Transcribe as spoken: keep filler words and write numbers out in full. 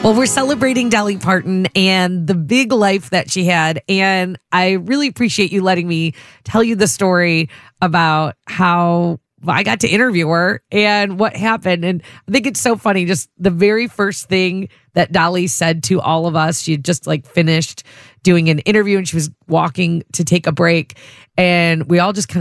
Well, we're celebrating Dolly Parton and the big life that she had. And I really appreciate you letting me tell you the story about how I got to interview her and what happened. And I think it's so funny. Just the very first thing that Dolly said to all of us, she had just like finished doing an interview and she was walking to take a break. And we all just kind of